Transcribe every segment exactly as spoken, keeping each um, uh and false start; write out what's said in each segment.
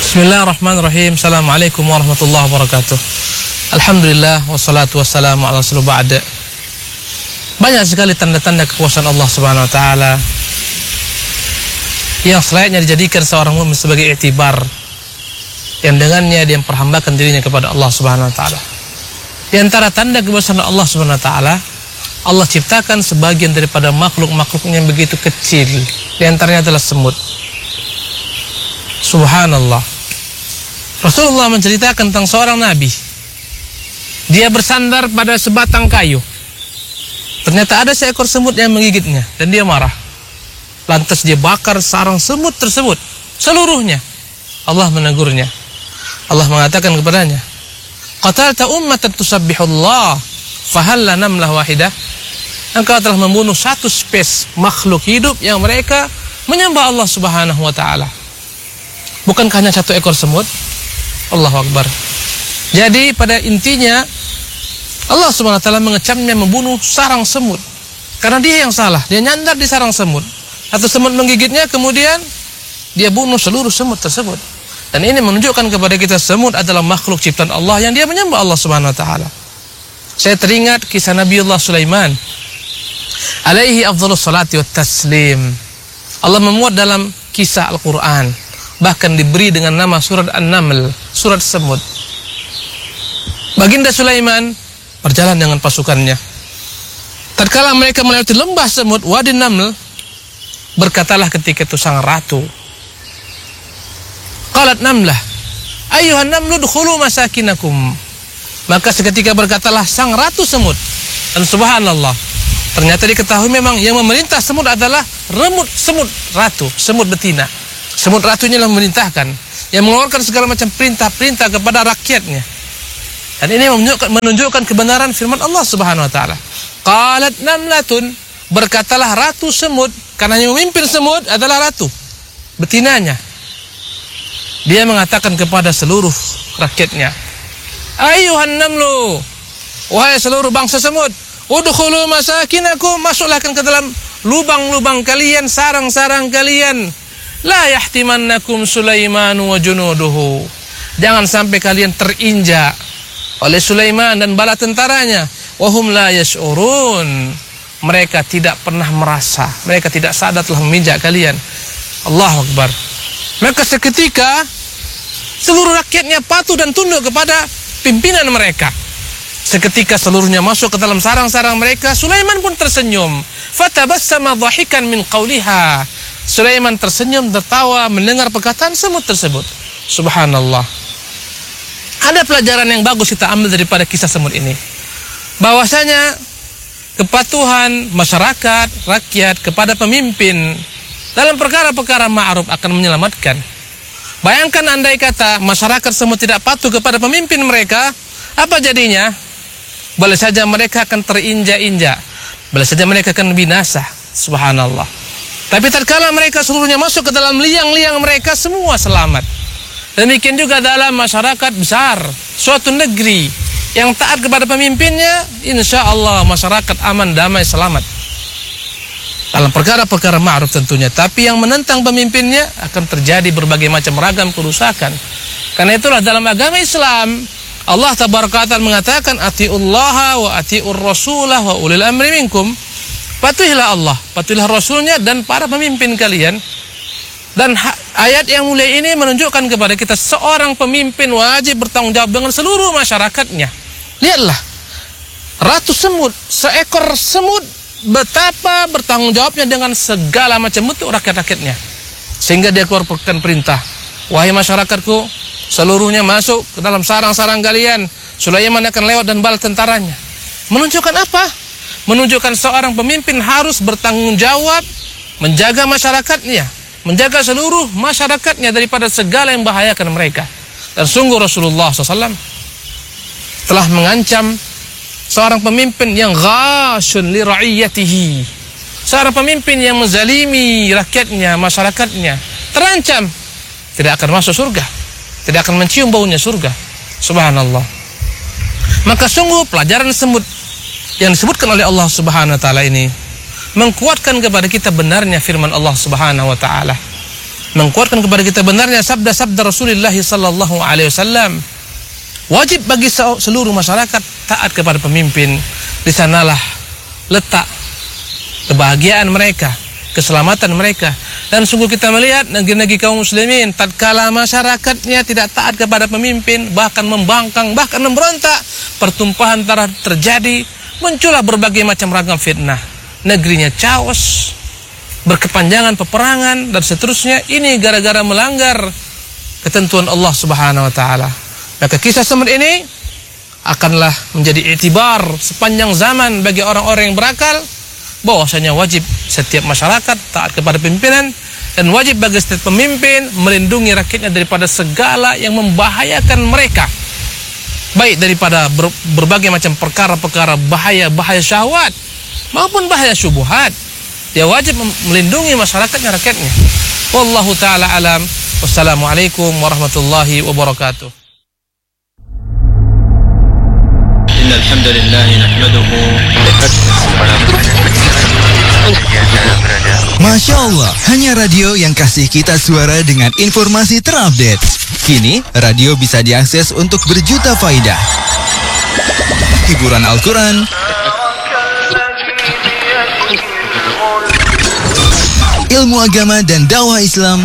Bismillahirrahmanirrahim. Assalamualaikum warahmatullahi wabarakatuh. Alhamdulillah wassalatu wassalamu ala rasulillah ba'da. Banyak sekali tanda-tanda kekuasaan Allah Subhanahu wa taala yang selayaknya dijadikan seorang mukmin sebagai iktibar, yang dengannya dia memperhambakan dirinya kepada Allah Subhanahu wa taala. Di antara tanda kekuasaan Allah Subhanahu wa taala, Allah ciptakan sebagian daripada makhluk-makhluknya yang begitu kecil. Di antaranya adalah semut. Subhanallah. Rasulullah menceritakan tentang seorang nabi. Dia bersandar pada sebatang kayu. Ternyata ada seekor semut yang menggigitnya dan dia marah. Lantas dia bakar sarang semut tersebut seluruhnya. Allah menegurnya. Allah mengatakan kepadanya, "Qatalta ummatan tusabbihullah, fahalla namlah wahidah." Engkau telah membunuh satu spesies makhluk hidup yang mereka menyembah Allah Subhanahu wa taala. Bukankah hanya satu ekor semut? Allahu Akbar. Jadi pada intinya Allah Subhanahu wa taala mengecamnya membunuh sarang semut. Karena dia yang salah, dia nyandar di sarang semut. Atau semut menggigitnya, kemudian dia bunuh seluruh semut tersebut. Dan ini menunjukkan kepada kita semut adalah makhluk ciptaan Allah yang dia menyembah Allah Subhanahu wa taala. Saya teringat kisah Nabiullah Sulaiman alaihi afdhalus salati wat taslim. Allah memuat dalam kisah Al-Qur'an, bahkan diberi dengan nama surat An-Naml, surat semut. Baginda Sulaiman berjalan dengan pasukannya. Tatkala mereka melewati lembah semut, Wadi Naml, berkatalah ketika itu sang ratu, qalat namlah, ayyuhan namlu dkhulu masakinakum. Maka seketika berkatalah sang ratu semut. Dan subhanallah, ternyata diketahui memang yang memerintah semut adalah remut semut ratu, semut betina. Semut ratunya yang memerintahkan, yang mengeluarkan segala macam perintah-perintah kepada rakyatnya. Dan ini menunjukkan, menunjukkan kebenaran firman Allah Subhanahu wa taala. Qalat namlatun, berkatalah ratu semut, karena yang memimpin semut adalah ratu betinanya. Dia mengatakan kepada seluruh rakyatnya, ayyuhan namlu, wahai seluruh bangsa semut, udkhulu masakinakum, masuklah ke dalam lubang-lubang kalian, sarang-sarang kalian. La yahtimannakum Sulaiman wa junuduhu. Jangan sampai kalian terinjak oleh Sulaiman dan bala tentaranya. Wahum la yash'urun. Mereka tidak pernah merasa, mereka tidak sadar telah menginjak kalian. Allahu Akbar. Maka seketika seluruh rakyatnya patuh dan tunduk kepada pimpinan mereka. Seketika seluruhnya masuk ke dalam sarang-sarang mereka, Sulaiman pun tersenyum. Fatabassama dhahikan min qawliha. Sulaiman tersenyum, tertawa mendengar perkataan semut tersebut. Subhanallah. Ada pelajaran yang bagus kita ambil daripada kisah semut ini. Bahwasanya kepatuhan masyarakat, rakyat kepada pemimpin dalam perkara-perkara ma'ruf akan menyelamatkan. Bayangkan andai kata masyarakat semut tidak patuh kepada pemimpin mereka, apa jadinya? Boleh saja mereka akan terinjak-injak, boleh saja mereka akan binasa. Subhanallah. Tapi tatkala mereka seluruhnya masuk ke dalam liang-liang mereka, semua selamat. Demikian juga dalam masyarakat besar, suatu negeri yang taat kepada pemimpinnya, insya Allah masyarakat aman, damai, selamat. Dalam perkara-perkara ma'ruf tentunya. Tapi yang menentang pemimpinnya akan terjadi berbagai macam ragam kerusakan. Karena itulah dalam agama Islam, Allah tabaraka wa ta'ala mengatakan, atiullaha wa atiur rasulah wa ulil amri minkum. Patuhilah Allah, patuhilah Rasulnya dan para pemimpin kalian. Dan ayat yang mulia ini menunjukkan kepada kita seorang pemimpin wajib bertanggung jawab dengan seluruh masyarakatnya. Lihatlah, ratu semut, seekor semut, betapa bertanggung jawabnya dengan segala macam bentuk rakyat-rakyatnya. Sehingga dia keluarkan perintah, wahai masyarakatku, seluruhnya masuk ke dalam sarang-sarang kalian. Sulaiman akan lewat dan bala tentaranya. Menunjukkan apa? Menunjukkan seorang pemimpin harus bertanggung jawab menjaga masyarakatnya, menjaga seluruh masyarakatnya daripada segala yang membahayakan mereka. Dan sungguh Rasulullah shallallahu alaihi wasallam telah mengancam seorang pemimpin yang ghasyun li ra'iyatihi, seorang pemimpin yang menzalimi rakyatnya, masyarakatnya, terancam tidak akan masuk surga, tidak akan mencium baunya surga. Subhanallah. Maka sungguh pelajaran semut yang disebutkan oleh Allah Subhanahu wa taala ini mengkuatkan kepada kita benarnya firman Allah Subhanahu wa taala. menguatkan kepada kita benarnya sabda-sabda Rasulullah sallallahu alaihi wasallam. Wajib bagi seluruh masyarakat taat kepada pemimpin. Di sanalah letak kebahagiaan mereka, keselamatan mereka. Dan sungguh kita melihat negeri-negeri kaum muslimin tatkala masyarakatnya tidak taat kepada pemimpin, bahkan membangkang, bahkan memberontak, pertumpahan darah terjadi, muncullah berbagai macam ragam fitnah. Negerinya chaos, berkepanjangan peperangan dan seterusnya. Ini gara-gara melanggar ketentuan Allah Subhanahu wa taala. Maka kisah Samud ini akanlah menjadi iktibar sepanjang zaman bagi orang-orang yang berakal, bahwasanya wajib setiap masyarakat taat kepada pimpinan, dan wajib bagi setiap pemimpin melindungi rakyatnya daripada segala yang membahayakan mereka, baik daripada ber, berbagai macam perkara-perkara bahaya-bahaya syahwat maupun bahaya syubhat. Dia wajib melindungi masyarakatnya, rakyatnya. Wallahu ta'ala alam. Wassalamualaikum warahmatullahi wabarakatuh. Innal hamdalillah nahmaduhu Masya Allah, hanya radio yang kasih kita suara dengan informasi terupdate. Kini, radio bisa diakses untuk berjuta faidah. Hiburan Al-Quran, ilmu agama dan dakwah Islam,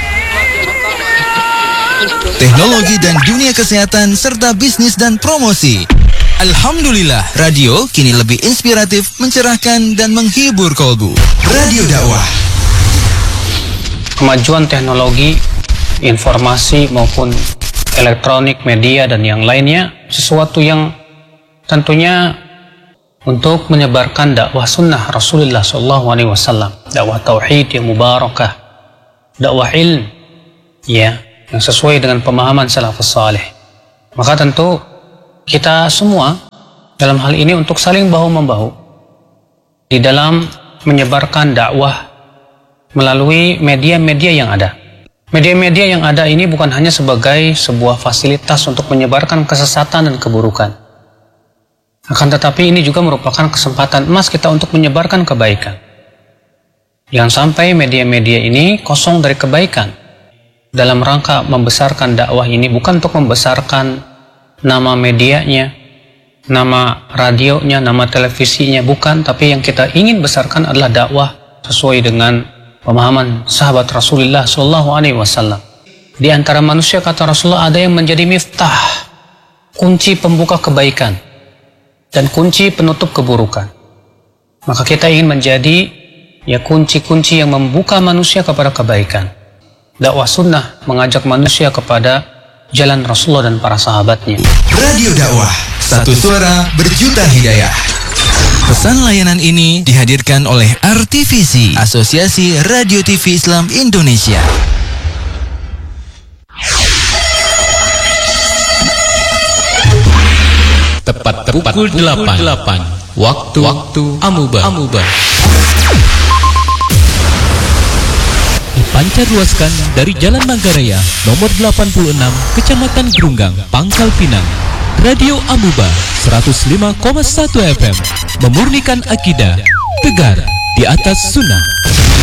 teknologi dan dunia kesehatan, serta bisnis dan promosi. Alhamdulillah, radio kini lebih inspiratif, mencerahkan, dan menghibur kolbu. Radio dakwah. Kemajuan teknologi, informasi maupun elektronik, media, dan yang lainnya, sesuatu yang tentunya untuk menyebarkan dakwah sunnah Rasulullah shallallahu alaihi wasallam, dakwah tauhid yang mubarakah, dakwah ilm, ya, yang sesuai dengan pemahaman salafus salih. Maka tentu kita semua dalam hal ini untuk saling bahu-membahu di dalam menyebarkan dakwah melalui media-media yang ada. Media-media yang ada ini bukan hanya sebagai sebuah fasilitas untuk menyebarkan kesesatan dan keburukan, akan tetapi ini juga merupakan kesempatan emas kita untuk menyebarkan kebaikan. Jangan sampai media-media ini kosong dari kebaikan. Dalam rangka membesarkan dakwah ini bukan untuk membesarkan nama medianya, nama radionya, nama televisinya, bukan. Tapi yang kita ingin besarkan adalah dakwah sesuai dengan pemahaman sahabat Rasulullah shallallahu alaihi wasallam. Di antara manusia, kata Rasulullah, ada yang menjadi miftah, kunci pembuka kebaikan dan kunci penutup keburukan. Maka kita ingin menjadi ya kunci-kunci yang membuka manusia kepada kebaikan. Dakwah sunnah mengajak manusia kepada jalan Rasulullah dan para sahabatnya. Radio dakwah, satu suara berjuta hidayah. Pesan layanan ini dihadirkan oleh R T V C, Asosiasi Radio T V Islam Indonesia. Tepat pukul delapan, waktu waktu Amuba. Amuba. Dipancarluaskan dari Jalan Manggarai nomor delapan puluh enam, Kecamatan Grunggang, Pangkal Pinang. Radio Amuba seratus lima koma satu F M memurnikan akidah, tegar di atas sunnah.